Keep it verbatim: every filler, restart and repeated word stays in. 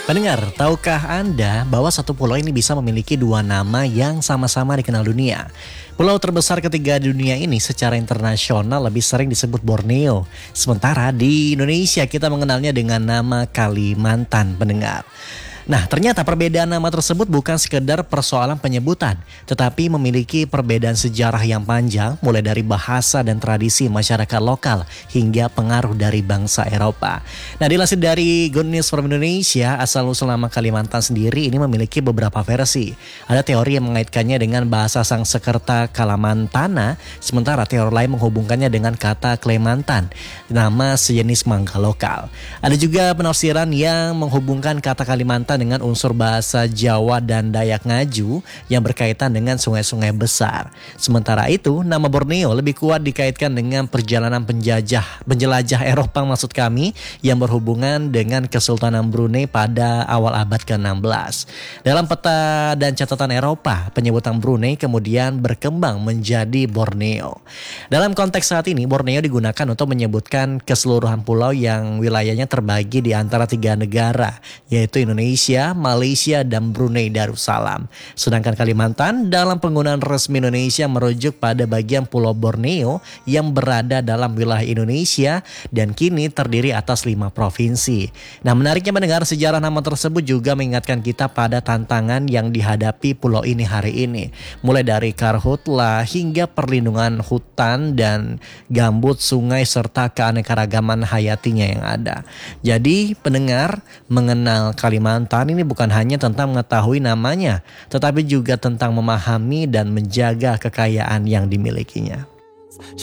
Pendengar, tahukah Anda bahwa satu pulau ini bisa memiliki dua nama yang sama-sama dikenal dunia? Pulau terbesar ketiga di dunia ini secara internasional lebih sering disebut Borneo. Sementara di Indonesia kita mengenalnya dengan nama Kalimantan, pendengar. Nah, ternyata perbedaan nama tersebut bukan sekedar persoalan penyebutan, tetapi memiliki perbedaan sejarah yang panjang, mulai dari bahasa dan tradisi masyarakat lokal hingga pengaruh dari bangsa Eropa. Nah, dilansir dari Good News from Indonesia, asal-usul nama Kalimantan sendiri ini memiliki beberapa versi. Ada teori yang mengaitkannya dengan bahasa Sangsekerta Kalamantana, sementara teori lain menghubungkannya dengan kata Klemantan, nama sejenis mangga lokal. Ada juga penafsiran yang menghubungkan kata Kalimantan dengan unsur bahasa Jawa dan Dayak Ngaju yang berkaitan dengan sungai-sungai besar. Sementara itu, nama Borneo lebih kuat dikaitkan dengan perjalanan penjajah, penjelajah Eropa maksud kami, yang berhubungan dengan Kesultanan Brunei pada awal abad ke enam belas. Dalam peta dan catatan Eropa, penyebutan Brunei kemudian berkembang menjadi Borneo. Dalam konteks saat ini, Borneo digunakan untuk menyebutkan keseluruhan pulau yang wilayahnya terbagi di antara tiga negara, yaitu Indonesia, Malaysia, dan Brunei Darussalam. Sedangkan Kalimantan dalam penggunaan resmi Indonesia merujuk pada bagian Pulau Borneo yang berada dalam wilayah Indonesia dan kini terdiri atas lima provinsi. Nah, menariknya mendengar sejarah nama tersebut juga mengingatkan kita pada tantangan yang dihadapi pulau ini hari ini. Mulai dari karhutlah hingga perlindungan hutan dan gambut sungai serta keanekaragaman hayatinya yang ada. Jadi pendengar, mengenal Kalimantan ini bukan hanya tentang mengetahui namanya, tetapi juga tentang memahami dan menjaga kekayaan yang dimilikinya.